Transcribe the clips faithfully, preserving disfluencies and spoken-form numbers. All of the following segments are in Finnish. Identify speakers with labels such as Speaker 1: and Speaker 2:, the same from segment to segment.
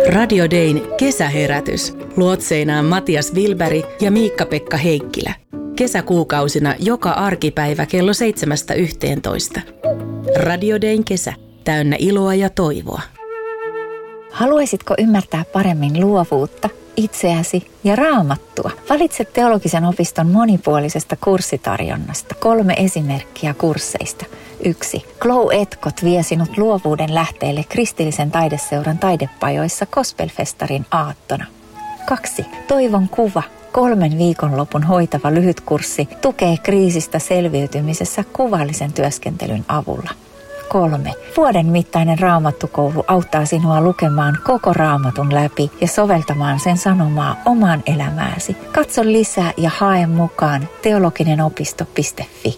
Speaker 1: Radio Dayn kesäherätys. Luotseinaan Matias Wilberg ja Miikka-Pekka Heikkilä. Kesäkuukausina joka arkipäivä kello seitsemästä yhteentoista. Radio Dayn kesä. Täynnä iloa ja toivoa.
Speaker 2: Haluaisitko ymmärtää paremmin luovuutta, itseäsi ja Raamattua? Valitse Teologisen opiston monipuolisesta kurssitarjonnasta kolme esimerkkiä kursseista. Yksi. Glow Etkot vie sinut luovuuden lähteelle kristillisen taideseuran taidepajoissa Gospelfestarin aattona. Kaksi. Toivon kuva. Kolmen viikonlopun hoitava lyhytkurssi tukee kriisistä selviytymisessä kuvallisen työskentelyn avulla. Kolme. Vuoden mittainen raamattukoulu auttaa sinua lukemaan koko raamatun läpi ja soveltamaan sen sanomaa omaan elämääsi. Katso lisää ja hae mukaan teologinen-opisto piste fi.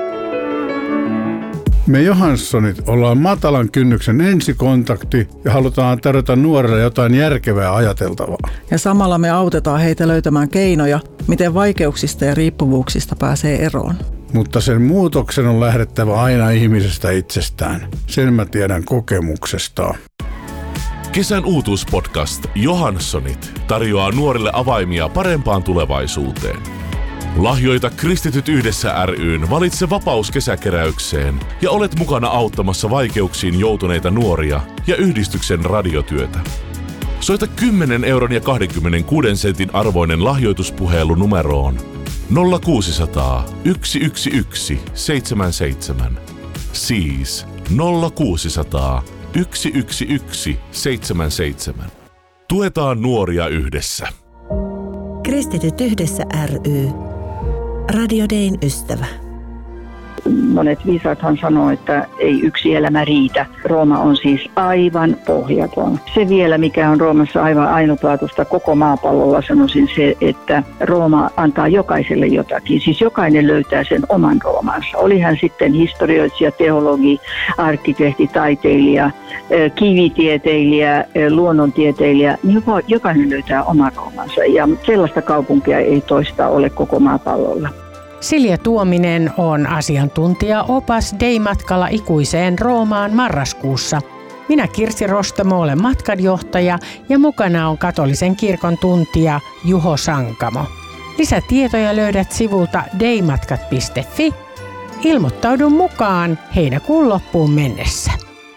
Speaker 3: Me Johanssonit ollaan matalan kynnyksen ensikontakti ja halutaan tarjota nuorille jotain järkevää ajateltavaa.
Speaker 4: Ja samalla me autetaan heitä löytämään keinoja, miten vaikeuksista ja riippuvuuksista pääsee eroon.
Speaker 3: Mutta sen muutoksen on lähdettävä aina ihmisestä itsestään. Sen mä tiedän kokemuksesta.
Speaker 5: Kesän uutuuspodcast Johanssonit tarjoaa nuorille avaimia parempaan tulevaisuuteen. Lahjoita Kristityt yhdessä ry:n Valitse vapaus kesäkeräykseen ja olet mukana auttamassa vaikeuksiin joutuneita nuoria ja yhdistyksen radiotyötä. Soita kymmenen euron ja kaksikymmentäkuusi sentin arvoinen lahjoituspuhelu numeroon nolla kuusisataa yksi yksi yksi seitsemän seitsemän. Siis nolla kuusisataa yksi yksi yksi seitsemän seitsemän. Tuetaan nuoria yhdessä.
Speaker 6: Kristityt yhdessä ry. Radio Dayn ystävä.
Speaker 7: Monet viisaathan sanoo, että ei yksi elämä riitä. Rooma on siis aivan pohjaton. Se vielä, mikä on Roomassa aivan ainutlaatuista koko maapallolla, sanoisin se, että Rooma antaa jokaiselle jotakin. Siis jokainen löytää sen oman Roomansa. Oli hän sitten historioitsija, teologi, arkkitehti, taiteilija, kivitieteilijä, luonnontieteilijä. Niin jokainen löytää oman Roomansa ja sellaista kaupunkia ei toista ole koko maapallolla.
Speaker 8: Silja Tuominen on asiantuntija opas Day-matkalla ikuiseen Roomaan marraskuussa. Minä Kirsi Rostamo olen matkanjohtaja ja mukana on katolisen kirkon tuntija Juho Sankamo. Lisätietoja löydät sivulta daymatkat piste fi. Ilmoittaudu mukaan heinäkuun loppuun mennessä.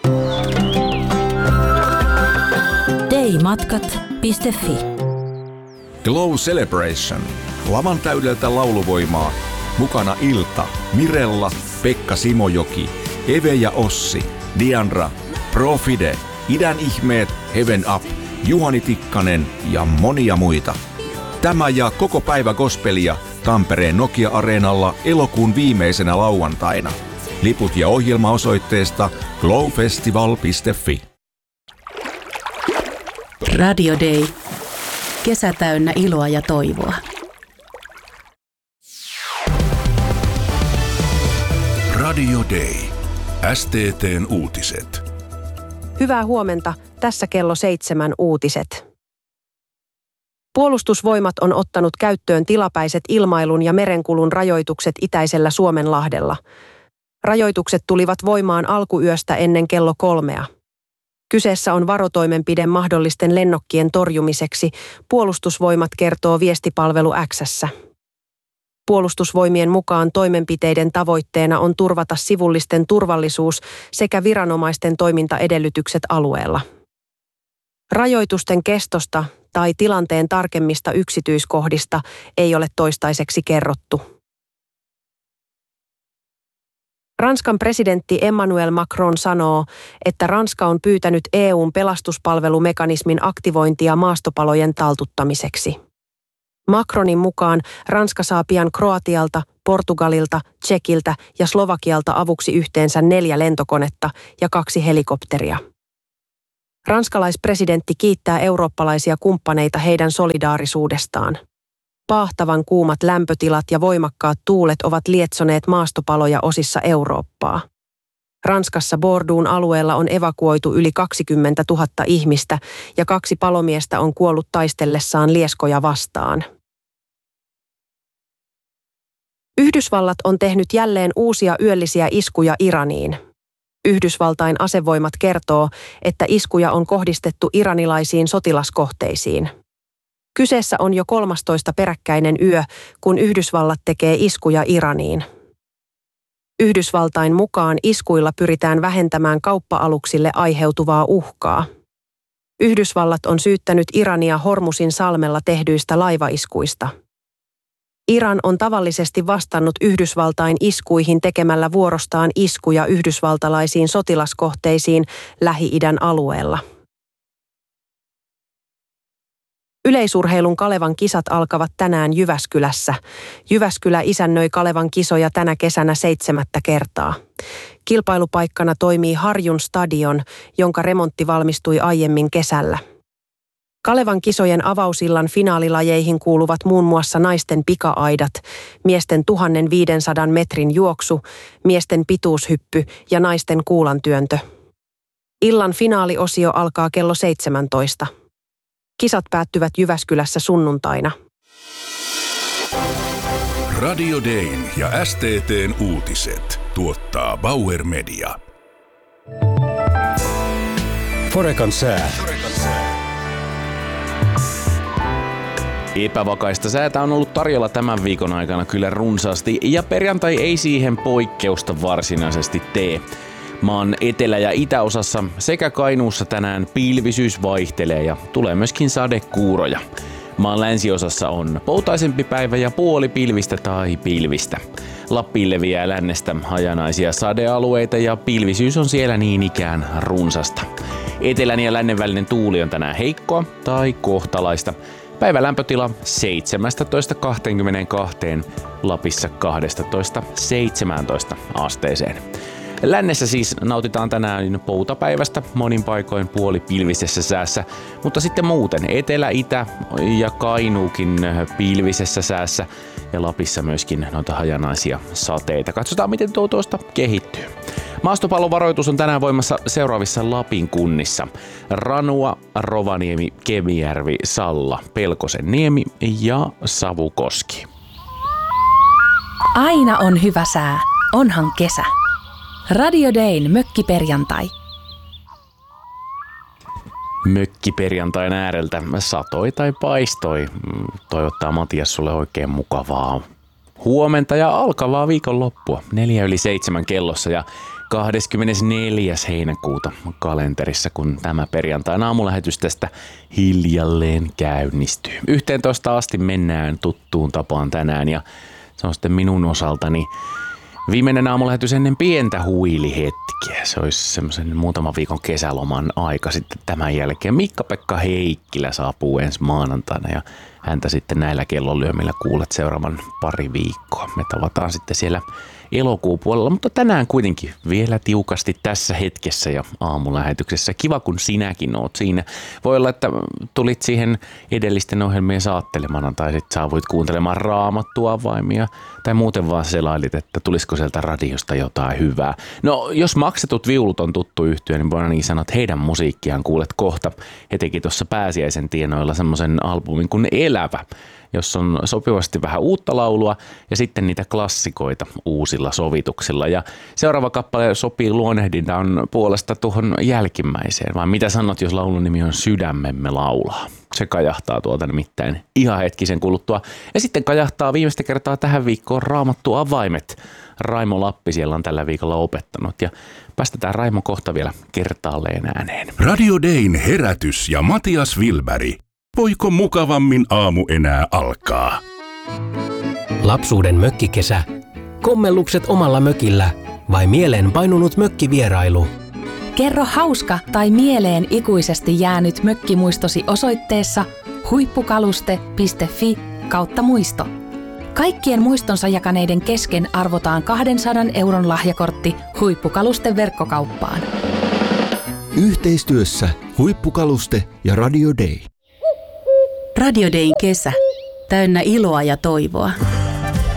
Speaker 6: daymatkat piste fi.
Speaker 9: Glow Celebration. Lavan täydeltä lauluvoimaa. Mukana Ilta, Mirella, Pekka Simojoki, Eve ja Ossi, Diandra, Profide, Idän ihmeet, Heaven Up, Juhani Tikkanen ja monia muita. Tämä ja koko päivä gospelia Tampereen Nokia-areenalla elokuun viimeisenä lauantaina. Liput ja ohjelma osoitteesta glowfestival piste fi.
Speaker 1: Radio Day. Kesä täynnä iloa ja toivoa.
Speaker 5: Radio Day. S T T:n uutiset.
Speaker 10: Hyvää huomenta. Tässä kello seitsemän uutiset. Puolustusvoimat on ottanut käyttöön tilapäiset ilmailun ja merenkulun rajoitukset itäisellä Suomenlahdella. Rajoitukset tulivat voimaan alkuyöstä ennen kello kolmea. Kyseessä on varotoimenpide mahdollisten lennokkien torjumiseksi, Puolustusvoimat kertoo viestipalvelu X:ssä. Puolustusvoimien mukaan toimenpiteiden tavoitteena on turvata sivullisten turvallisuus sekä viranomaisten toimintaedellytykset alueella. Rajoitusten kestosta tai tilanteen tarkemmista yksityiskohdista ei ole toistaiseksi kerrottu. Ranskan presidentti Emmanuel Macron sanoo, että Ranska on pyytänyt E U:n pelastuspalvelumekanismin aktivointia maastopalojen taltuttamiseksi. Macronin mukaan Ranska saa pian Kroatialta, Portugalilta, Tšekiltä ja Slovakialta avuksi yhteensä neljä lentokonetta ja kaksi helikopteria. Ranskalaispresidentti kiittää eurooppalaisia kumppaneita heidän solidaarisuudestaan. Paahtavan kuumat lämpötilat ja voimakkaat tuulet ovat lietsoneet maastopaloja osissa Eurooppaa. Ranskassa Bordeaux'n alueella on evakuoitu yli kaksikymmentätuhatta ihmistä ja kaksi palomiestä on kuollut taistellessaan lieskoja vastaan. Yhdysvallat on tehnyt jälleen uusia yöllisiä iskuja Iraniin. Yhdysvaltain asevoimat kertoo, että iskuja on kohdistettu iranilaisiin sotilaskohteisiin. Kyseessä on jo kolmastoista peräkkäinen yö, kun Yhdysvallat tekee iskuja Iraniin. Yhdysvaltain mukaan iskuilla pyritään vähentämään kauppa-aluksille aiheutuvaa uhkaa. Yhdysvallat on syyttänyt Irania Hormusin salmella tehdyistä laivaiskuista. Iran on tavallisesti vastannut Yhdysvaltain iskuihin tekemällä vuorostaan iskuja yhdysvaltalaisiin sotilaskohteisiin Lähi-idän alueella. Yleisurheilun Kalevan kisat alkavat tänään Jyväskylässä. Jyväskylä isännöi Kalevan kisoja tänä kesänä seitsemättä kertaa. Kilpailupaikkana toimii Harjun stadion, jonka remontti valmistui aiemmin kesällä. Kalevan kisojen avausillan finaalilajeihin kuuluvat muun muassa naisten pika-aidat, miesten tuhatviisisataa metrin juoksu, miesten pituushyppy ja naisten kuulantyöntö. Illan finaaliosio alkaa kello seitsemäntoista. Kisat päättyvät Jyväskylässä sunnuntaina.
Speaker 11: Radio Dayn ja S T T:n uutiset tuottaa Bauer Media.
Speaker 12: Forecan sää.
Speaker 13: Epävakaista säätä on ollut tarjolla tämän viikon aikana kyllä runsaasti, ja perjantai ei siihen poikkeusta varsinaisesti tee. Maan etelä- ja itäosassa sekä Kainuussa tänään pilvisyys vaihtelee ja tulee myöskin sadekuuroja. Maan länsiosassa on poutaisempi päivä ja puoli pilvistä tai pilvistä. Lappiin leviää lännestä hajanaisia sadealueita ja pilvisyys on siellä niin ikään runsasta. Etelän ja lännen välinen tuuli on tänään heikkoa tai kohtalaista. Päivän lämpötila seitsemästätoista kaksikymmentäkaksi, Lapissa kaksitoista seitsemäntoista asteeseen. Lännessä siis nautitaan tänään poutapäivästä monin paikoin puoli pilvisessä säässä, mutta sitten muuten Etelä, Itä ja Kainuukin pilvisessä säässä ja Lapissa myöskin noita hajanaisia sateita. Katsotaan miten tuo tuosta kehittyy. Maastopallovaroitus on tänään voimassa seuraavissa Lapin kunnissa: Ranua, Rovaniemi, Kemijärvi, Salla, Pelkosenniemi ja Savukoski.
Speaker 1: Aina on hyvä sää, onhan kesä. Radio Dayn mökkiperjantai.
Speaker 13: Mökkiperjantain ääreltä satoi tai paistoi. Toivottaa Matias sulle oikein mukavaa huomenta ja alkavaa viikonloppua. Neljä yli seitsemän kellossa ja kahdeskymmenesneljäs heinäkuuta kalenterissa, kun tämä perjantain aamulähetys tästä hiljalleen käynnistyy. yhteentoista asti mennään tuttuun tapaan tänään ja se on sitten minun osaltani viimeinen aamulähetys ennen pientä huilihetkiä. Se olisi semmoisen muutaman viikon kesäloman aika sitten tämän jälkeen. Miikka-Pekka Heikkilä saapuu ensi maanantaina ja häntä sitten näillä kellonlyömillä kuulet seuraavan pari viikkoa. Me tavataan sitten siellä elokuun puolella, mutta tänään kuitenkin vielä tiukasti tässä hetkessä ja aamulähetyksessä. Kiva, kun sinäkin oot siinä. Voi olla, että tulit siihen edellisten ohjelmien saattelemana tai sitten saavuit kuuntelemaan Raamattua avaimia tai muuten vaan selailit, että tulisiko sieltä radiosta jotain hyvää. No, jos Maksetut viulut on tuttu yhtye, niin voidaan niin sanoa, että heidän musiikkiaan kuulet kohta. He teki tuossa pääsiäisen tienoilla semmoisen albumin kuin Elävä, jossa on sopivasti vähän uutta laulua ja sitten niitä klassikoita uusilla sovituksilla. Ja seuraava kappale sopii luonnehdintaan puolesta tuohon jälkimmäiseen. Vai mitä sanot, jos laulun nimi on Sydämemme laulaa? Se kajahtaa tuolta nimittäin ihan hetkisen kuluttua. Ja sitten kajahtaa viimeistä kertaa tähän viikkoon Raamattu avaimet. Raimo Lappi siellä on tällä viikolla opettanut ja päästetään Raimo kohta vielä kertaalleen ääneen.
Speaker 11: Radio Dayn herätys ja Matias Wilberg. Voiko mukavammin aamu enää alkaa?
Speaker 12: Lapsuuden mökkikesä, kommellukset omalla mökillä vai mieleen painunut mökkivierailu?
Speaker 1: Kerro hauska tai mieleen ikuisesti jäänyt mökkimuistosi osoitteessa huippukaluste piste fi kautta muisto. Kaikkien muistonsa jakaneiden kesken arvotaan kahdensadan euron lahjakortti Huippukalusten verkkokauppaan.
Speaker 12: Yhteistyössä Huippukaluste ja Radio Dayn.
Speaker 1: Radio Dayn kesä. Täynnä iloa ja toivoa.